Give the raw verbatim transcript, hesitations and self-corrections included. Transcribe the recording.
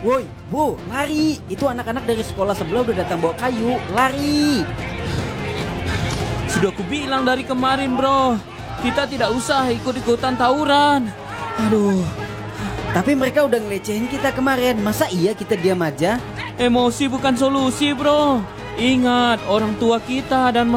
Woi, Bu, lari. Itu anak-anak dari sekolah sebelah udah datang bawa kayu. Lari. Sudah kubilang dari kemarin, bro. Kita tidak usah ikut-ikutan tawuran. Aduh. Tapi mereka udah ngelecehin kita kemarin. Masa iya kita diam aja? Emosi bukan solusi, bro. Ingat, orang tua kita dan